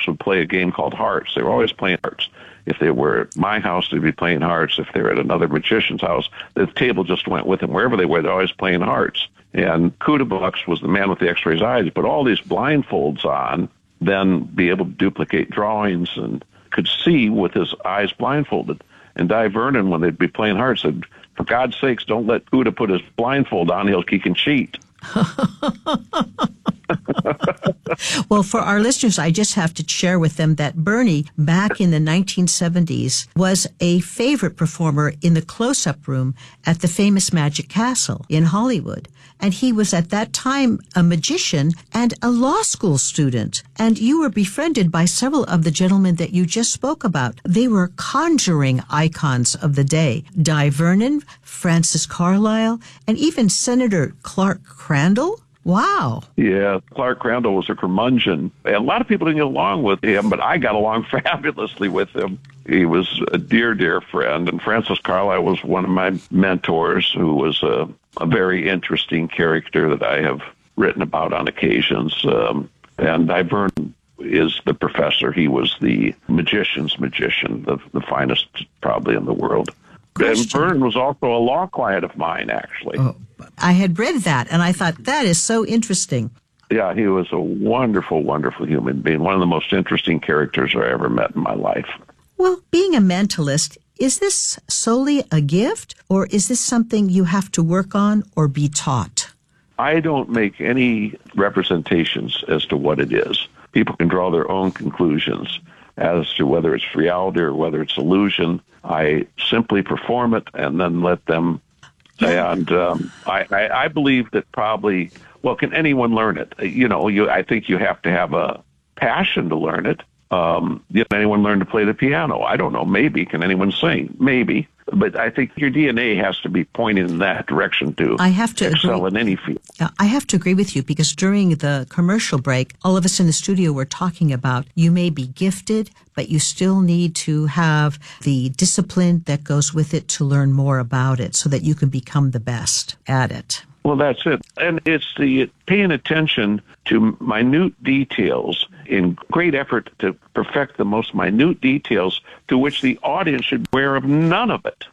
Bucks would play a game called Hearts. They were always playing Hearts. If they were at my house, they'd be playing Hearts. If they were at another magician's house, the table just went with them. Wherever they were, they're always playing Hearts. And Kuda Bucks was the man with the X-rays eyes. He put all these blindfolds on, then be able to duplicate drawings and could see with his eyes blindfolded. And Di Vernon, when they'd be playing Hearts, said, "For God's sakes, don't let Kuda put his blindfold on. He can cheat." Well, for our listeners, I just have to share with them that Bernie, back in the 1970s, was a favorite performer in the close-up room at the famous Magic Castle in Hollywood. And he was at that time a magician and a law school student. And you were befriended by several of the gentlemen that you just spoke about. They were conjuring icons of the day. Di Vernon, Francis Carlyle, and even Senator Clark Crandall. Wow. Yeah, Clark Crandall was a curmudgeon. And a lot of people didn't get along with him, but I got along fabulously with him. He was a dear, dear friend. And Francis Carlyle was one of my mentors, who was a very interesting character that I have written about on occasions. And Di Vernon is the professor. He was the magician's magician, the finest probably in the world. And Vernon was also a law client of mine, actually. Oh, I had read that, and I thought, that is so interesting. Yeah, he was a wonderful, wonderful human being, one of the most interesting characters I ever met in my life. Well, being a mentalist, is this solely a gift, or is this something you have to work on or be taught? I don't make any representations as to what it is. People can draw their own conclusions as to whether it's reality or whether it's illusion. I simply perform it and then let them. Yeah. And I believe that probably, well, can anyone learn it? I think you have to have a passion to learn it. Can anyone learn to play the piano? I don't know. Maybe. Can anyone sing? Maybe. But I think your DNA has to be pointed in that direction to excel in any field. I have to agree with you, because during the commercial break, all of us in the studio were talking about you may be gifted, but you still need to have the discipline that goes with it to learn more about it so that you can become the best at it. Well, that's it. And it's the paying attention to minute details in great effort to perfect the most minute details to which the audience should be aware of none of it.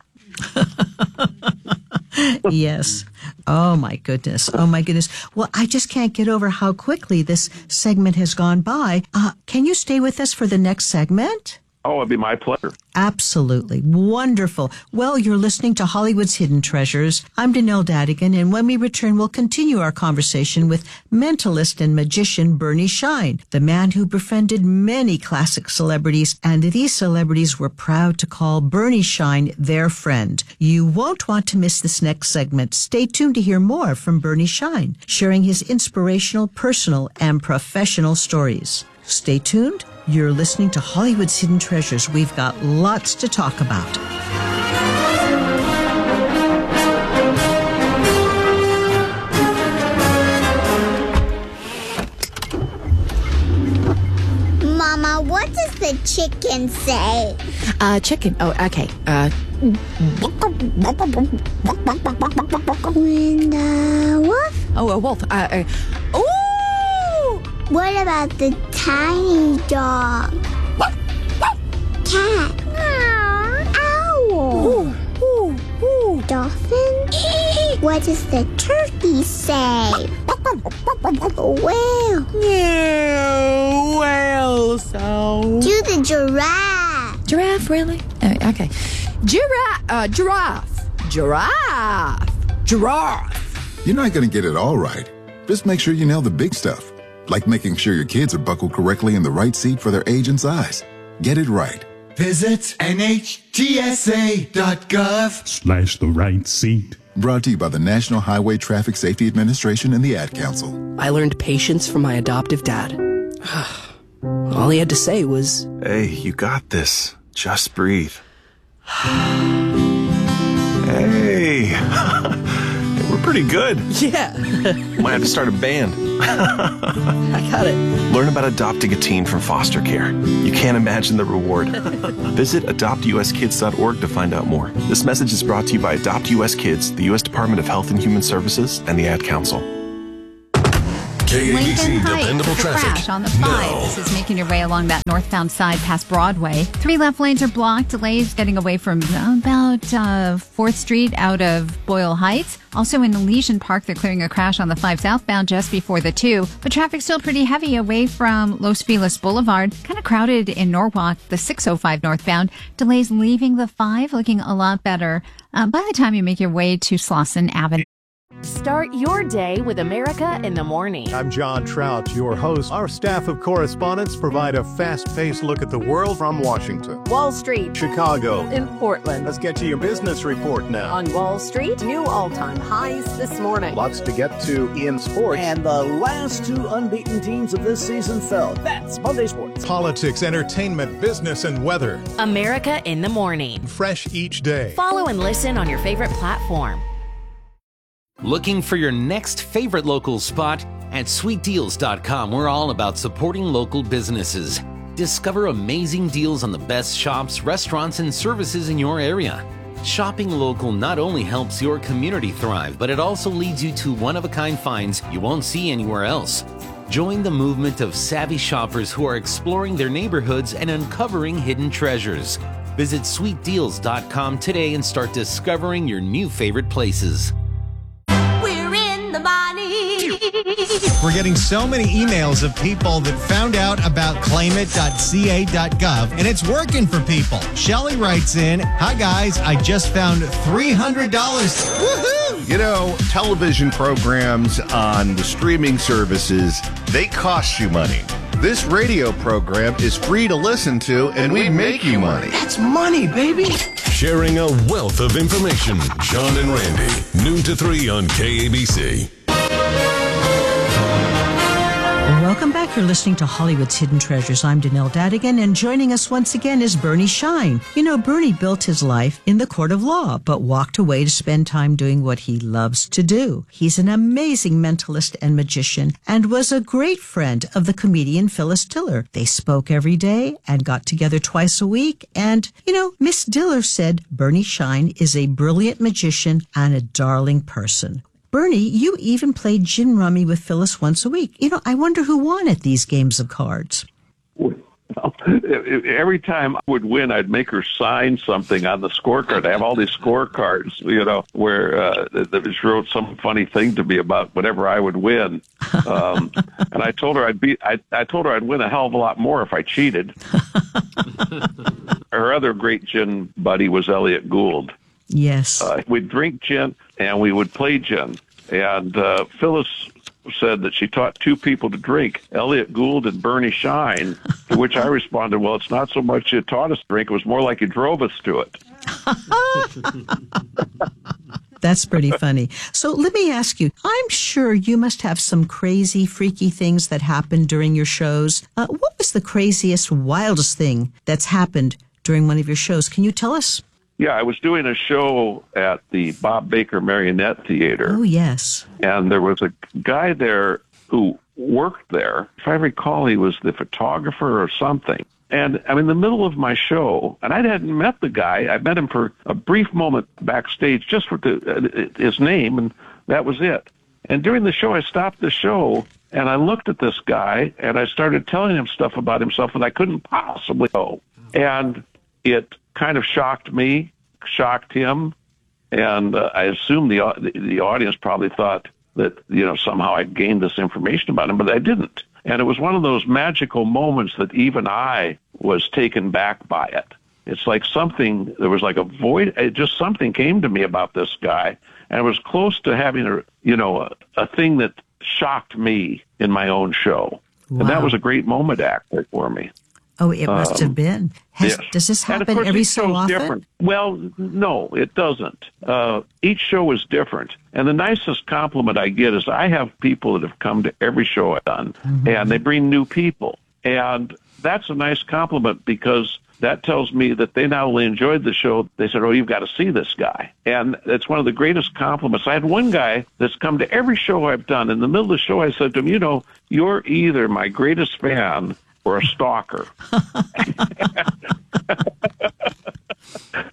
Yes. Oh, my goodness. Oh, my goodness. Well, I just can't get over how quickly this segment has gone by. Can you stay with us for the next segment? Oh, it'd be my pleasure. Absolutely. Wonderful. Well, you're listening to Hollywood's Hidden Treasures. I'm Danelle Dadigan, and when we return, we'll continue our conversation with mentalist and magician Bernie Shine, the man who befriended many classic celebrities, and these celebrities were proud to call Bernie Shine their friend. You won't want to miss this next segment. Stay tuned to hear more from Bernie Shine, sharing his inspirational, personal, and professional stories. Stay tuned. You're listening to Hollywood's Hidden Treasures. We've got lots to talk about. Mama, what does the chicken say? Chicken. Oh, okay. When the wolf? Oh, a wolf. Ooh! What about the tiny dog? Cat? Owl? Ooh, ooh, ooh. Dolphin? What does the turkey say? Whale? Yeah, whale sound. Do the giraffe? Giraffe, really? Okay. Giraffe. You're not going to get it all right. Just make sure you nail the big stuff. Like making sure your kids are buckled correctly in the right seat for their age and size. Get it right. Visit NHTSA.gov/the right seat. Brought to you by the National Highway Traffic Safety Administration and the Ad Council. I learned patience from my adoptive dad. All he had to say was, "Hey, you got this. Just breathe." Hey. We're pretty good. Yeah. Might have to start a band. I got it. Learn about adopting a teen from foster care. You can't imagine the reward. Visit adoptuskids.org to find out more. This message is brought to you by Adopt US Kids, the U.S. Department of Health and Human Services, and the Ad Council. Lincoln Heights, dependable the traffic. crash on the 5. This is making your way along that northbound side past Broadway. 3 left lanes are blocked. Delays getting away from about 4th Street out of Boyle Heights. Also in Elysian Park, they're clearing a crash on the 5 southbound just before the 2. But traffic's still pretty heavy away from Los Feliz Boulevard. Kind of crowded in Norwalk, the 605 northbound. Delays leaving the 5 looking a lot better by the time you make your way to Slauson Avenue. Start your day with America in the Morning. I'm John Trout, your host. Our staff of correspondents provide a fast-paced look at the world from Washington, Wall Street, Chicago, in Portland. Let's get to your business report now. On Wall Street, new all-time highs this morning. Lots to get to in sports. And the last 2 unbeaten teams of this season fell. That's Monday Sports. Politics, entertainment, business, and weather. America in the Morning. Fresh each day. Follow and listen on your favorite platform. Looking for your next favorite local spot? At sweetdeals.com, we're all about supporting local businesses. Discover amazing deals on the best shops, restaurants, and services in your area. Shopping local not only helps your community thrive, but it also leads you to one-of-a-kind finds you won't see anywhere else. Join the movement of savvy shoppers who are exploring their neighborhoods and uncovering hidden treasures. Visit sweetdeals.com today and start discovering your new favorite places. We're getting so many emails of people that found out about claimit.ca.gov, and it's working for people. Shelly writes in, "Hi guys, I just found $300. Woohoo! You know, television programs on the streaming services, they cost you money. This radio program is free to listen to, and we make you money. That's money, baby. Sharing a wealth of information. Sean and Randy, noon to 3 on KABC. Welcome back. You're listening to Hollywood's Hidden Treasures. I'm Danelle Dadigan, and joining us once again is Bernie Shine. You know, Bernie built his life in the court of law, but walked away to spend time doing what he loves to do. He's an amazing mentalist and magician, and was a great friend of the comedian Phyllis Diller. They spoke every day and got together twice a week. And, you know, Miss Diller said Bernie Shine is a brilliant magician and a darling person. Bernie, you even played gin rummy with Phyllis once a week. You know, I wonder who won at these games of cards. Well, every time I would win, I'd make her sign something on the scorecard. I have all these scorecards, you know, where they wrote some funny thing to me about whatever I would win. And I told her I told her I'd win a hell of a lot more if I cheated. Her other great gin buddy was Elliot Gould. Yes. We'd drink gin and we would play gin. And Phyllis said that she taught 2 people to drink, Elliot Gould and Bernie Shine, to which I responded, well, it's not so much you taught us to drink, it was more like you drove us to it. That's pretty funny. So let me ask you, I'm sure you must have some crazy, freaky things that happened during your shows. What was the craziest, wildest thing that's happened during one of your shows? Can you tell us? Yeah, I was doing a show at the Bob Baker Marionette Theater. Oh, yes. And there was a guy there who worked there. If I recall, he was the photographer or something. And I'm in the middle of my show, and I hadn't met the guy. I met him for a brief moment backstage, just for his name, and that was it. And during the show, I stopped the show, and I looked at this guy, and I started telling him stuff about himself that I couldn't possibly know. And it kind of shocked me, shocked him, and I assume the audience probably thought that, you know, somehow I'd gained this information about him, but I didn't. And it was one of those magical moments that even I was taken back by it. It's like something, there was like a void, just something came to me about this guy, and it was close to having a thing that shocked me in my own show. Wow. And that was a great moment actually for me. Oh, it must have been. Yes. Does this happen every so often? Different. Well, no, it doesn't. Each show is different. And the nicest compliment I get is I have people that have come to every show I've done, and they bring new people. And that's a nice compliment because that tells me that they not only enjoyed the show, they said, oh, you've got to see this guy. And it's one of the greatest compliments. I had one guy that's come to every show I've done. In the middle of the show, I said to him, you know, you're either my greatest fan or a stalker.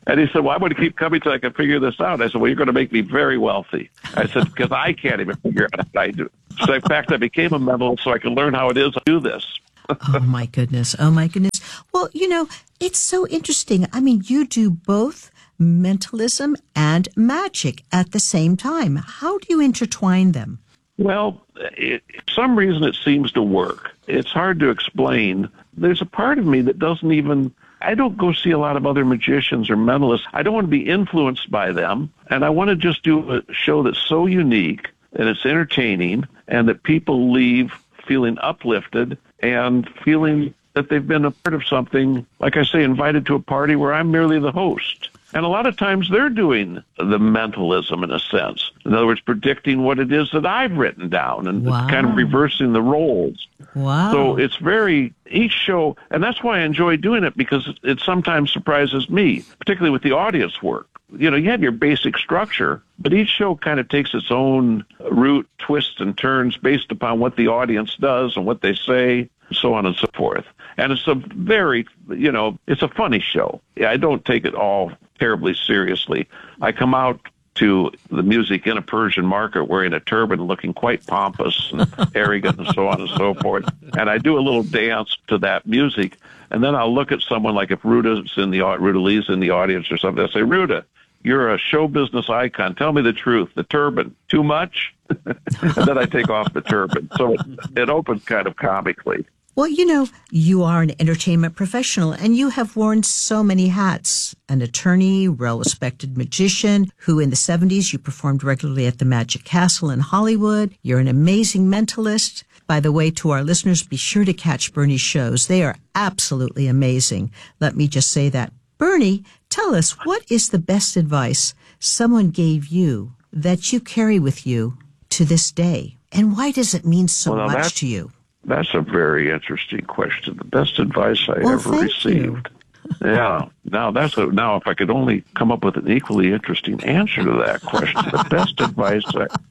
And he said, well, I'm going to keep coming till I can figure this out. I said, well, you're going to make me very wealthy. I said, because I can't even figure out what I do. So, in fact, I became a mentalist so I can learn how it is to do this. Oh, my goodness. Oh, my goodness. Well, it's so interesting. I mean, you do both mentalism and magic at the same time. How do you intertwine them? Well, for some reason it seems to work. It's hard to explain. There's a part of me that doesn't even... I don't go see a lot of other magicians or mentalists. I don't want to be influenced by them. And I want to just do a show that's so unique and it's entertaining and that people leave feeling uplifted and feeling that they've been a part of something, like I say, invited to a party where I'm merely the host. And a lot of times they're doing the mentalism in a sense. In other words, predicting what it is that I've written down and kind of reversing the roles. Wow. So it's each show, and that's why I enjoy doing it, because it sometimes surprises me, particularly with the audience work. You have your basic structure, but each show kind of takes its own route, twists and turns based upon what the audience does and what they say, so on and so forth. And it's a very, it's a funny show. I don't take it all terribly seriously. I come out to the music in a Persian market wearing a turban, looking quite pompous and arrogant and so on and so forth. And I do a little dance to that music. And then I'll look at someone like if Ruta Lee's in the audience or something. I'll say, Ruta, you're a show business icon. Tell me the truth. The turban, too much? And then I take off the turban. So it opens kind of comically. Well, you are an entertainment professional and you have worn so many hats. An attorney, well-respected magician who in the 70s you performed regularly at the Magic Castle in Hollywood. You're an amazing mentalist. By the way, to our listeners, be sure to catch Bernie's shows. They are absolutely amazing. Let me just say that. Bernie, tell us, what is the best advice someone gave you that you carry with you to this day? And why does it mean so much to you? That's a very interesting question. The best advice I ever received. Yeah. Now if I could only come up with an equally interesting answer to that question. The best advice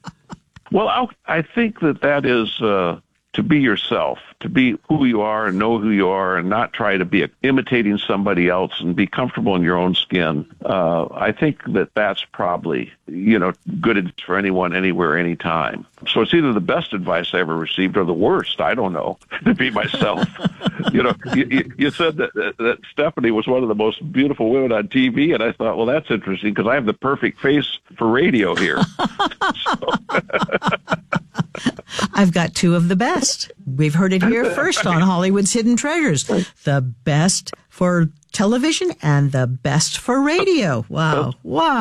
I think that is to be yourself, to be who you are and know who you are and not try to be imitating somebody else and be comfortable in your own skin. I think that's probably, good for anyone, anywhere, anytime. So it's either the best advice I ever received or the worst. I don't know, to be myself. You said that Stephanie was one of the most beautiful women on TV, and I thought, well, that's interesting because I have the perfect face for radio here. I've got two of the best. We've heard it here first on Hollywood's Hidden Treasures. The best for television and the best for radio. Wow.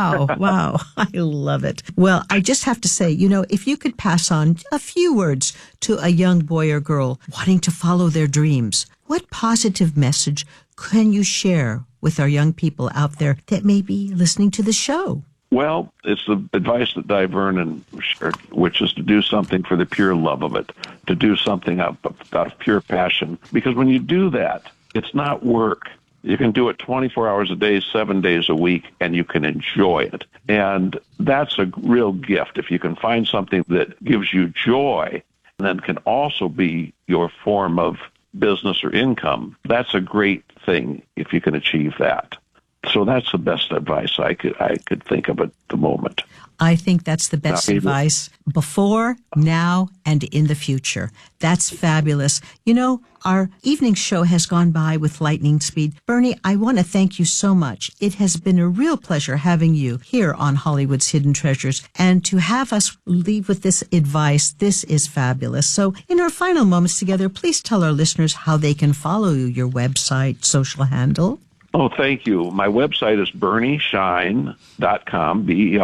I love it. Well, I just have to say, if you could pass on a few words to a young boy or girl wanting to follow their dreams, what positive message can you share with our young people out there that may be listening to the show? Well, it's the advice that Di Vernon shared, which is to do something for the pure love of it, to do something out of pure passion. Because when you do that, it's not work. You can do it 24 hours a day, 7 days a week, and you can enjoy it. And that's a real gift. If you can find something that gives you joy and then can also be your form of business or income, that's a great thing if you can achieve that. So that's the best advice I could think of at the moment. I think that's the best advice before, now, and in the future. That's fabulous. Our evening show has gone by with lightning speed. Bernie, I want to thank you so much. It has been a real pleasure having you here on Hollywood's Hidden Treasures. And to have us leave with this advice, this is fabulous. So in our final moments together, please tell our listeners how they can follow you, your website, social handle. Oh, thank you. My website is BernieShine.com,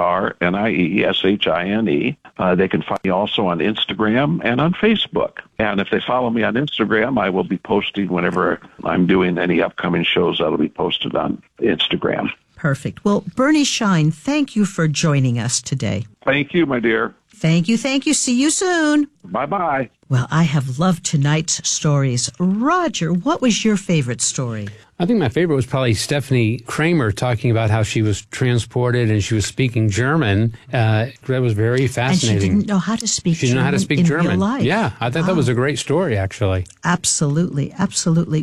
BernieShine. They can find me also on Instagram and on Facebook. And if they follow me on Instagram, I will be posting whenever I'm doing any upcoming shows. That'll be posted on Instagram. Perfect. Well, Bernie Shine, thank you for joining us today. Thank you, my dear. Thank you. See you soon. Bye-bye. Well, I have loved tonight's stories. Roger, what was your favorite story? I think my favorite was probably Stephanie Kramer talking about how she was transported and she was speaking German. That was very fascinating. And she didn't know how to speak German. She didn't know how to speak German. Real life. Yeah, I thought that was a great story, actually. Absolutely. Well,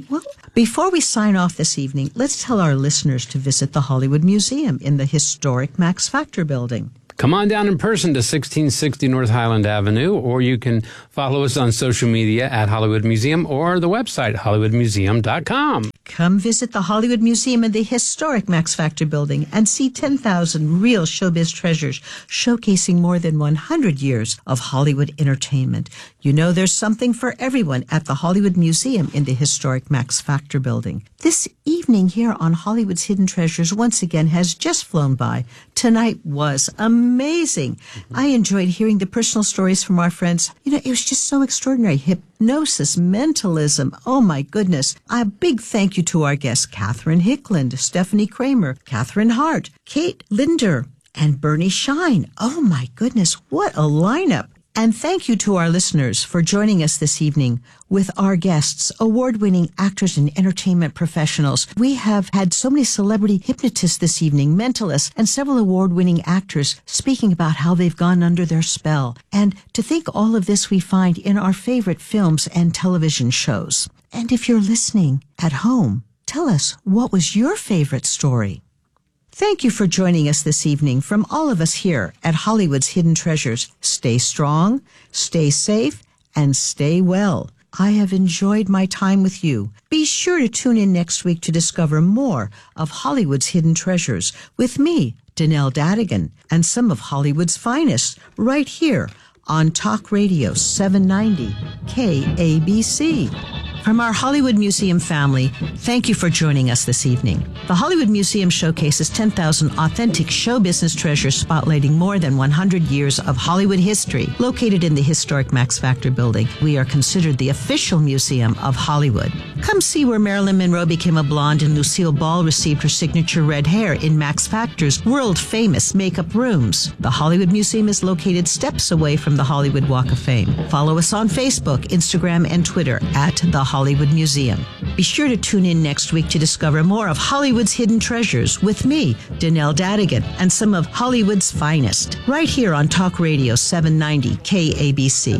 Before we sign off this evening, let's tell our listeners to visit the Hollywood Museum in the historic Max Factor building. Come on down in person to 1660 North Highland Avenue, or you can follow us on social media at Hollywood Museum or the website hollywoodmuseum.com. Come visit the Hollywood Museum in the historic Max Factor building and see 10,000 real showbiz treasures showcasing more than 100 years of Hollywood entertainment. You know there's something for everyone at the Hollywood Museum in the historic Max Factor building. This evening here on Hollywood's Hidden Treasures once again has just flown by. Tonight was amazing. I enjoyed hearing the personal stories from our friends. You know, it was just so extraordinary. Hypnosis, mentalism. Oh my goodness. A big thank you to our guests, Catherine Hickland, Stephanie Kramer, Catherine Hart, Kate Linder, and Bernie Shine. Oh my goodness, what a lineup. And thank you to our listeners for joining us this evening with our guests, award-winning actors and entertainment professionals. We have had so many celebrity hypnotists this evening, mentalists, and several award-winning actors speaking about how they've gone under their spell. And to think all of this we find in our favorite films and television shows. And if you're listening at home, tell us, what was your favorite story? Thank you for joining us this evening from all of us here at Hollywood's Hidden Treasures. Stay strong, stay safe, and stay well. I have enjoyed my time with you. Be sure to tune in next week to discover more of Hollywood's Hidden Treasures with me, Danelle Dadigan, and some of Hollywood's finest right here on Talk Radio 790 KABC. From our Hollywood Museum family, thank you for joining us this evening. The Hollywood Museum showcases 10,000 authentic show business treasures spotlighting more than 100 years of Hollywood history. Located in the historic Max Factor building, we are considered the official museum of Hollywood. Come see where Marilyn Monroe became a blonde and Lucille Ball received her signature red hair in Max Factor's world-famous makeup rooms. The Hollywood Museum is located steps away from the Hollywood Walk of Fame. Follow us on Facebook, Instagram, and Twitter at The Hollywood Museum. Be sure to tune in next week to discover more of Hollywood's Hidden Treasures with me, Danelle Dadigan, and some of Hollywood's finest, right here on Talk Radio 790 KABC.